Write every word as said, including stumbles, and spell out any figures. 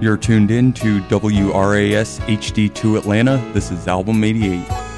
You're tuned in to W R A S H D two Atlanta. This is Album eighty-eight.